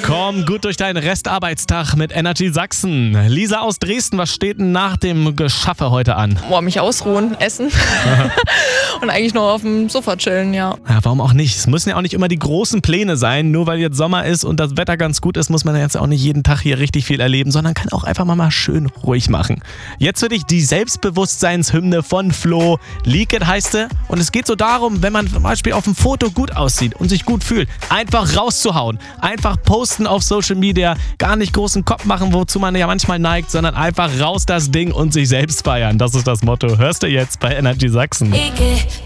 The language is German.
Komm gut durch deinen Restarbeitstag mit Energy Sachsen. Lisa aus Dresden, was steht denn nach dem Geschaffe heute an? Boah, mich ausruhen, essen und eigentlich nur auf dem Sofa chillen, ja. Ja, warum auch nicht? Es müssen ja auch nicht immer die großen Pläne sein. Nur weil jetzt Sommer ist und das Wetter ganz gut ist, muss man jetzt auch nicht jeden Tag hier richtig viel erleben, sondern kann auch einfach mal schön ruhig machen. Jetzt für dich die Selbstbewusstseinshymne von Flo. Leak It heißt sie. Und es geht so darum, wenn man zum Beispiel auf dem Foto gut aussieht und sich gut fühlt, einfach rauszuhauen. Einfach posten auf Social Media, gar nicht großen Kopf machen, wozu man ja manchmal neigt, sondern einfach raus das Ding und sich selbst feiern. Das ist das Motto. Hörst du jetzt bei Energy Sachsen.